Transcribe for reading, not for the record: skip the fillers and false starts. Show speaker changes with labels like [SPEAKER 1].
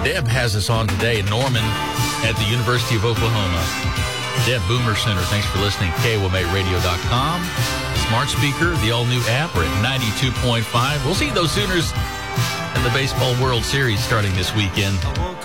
[SPEAKER 1] Deb has us on today in Norman at the University of Oklahoma. Deb Boomer Center, thanks for listening. KOMARadio.com. Smart speaker, the all-new app. We're at 92.5. We'll see those Sooners in the Baseball World Series starting this weekend.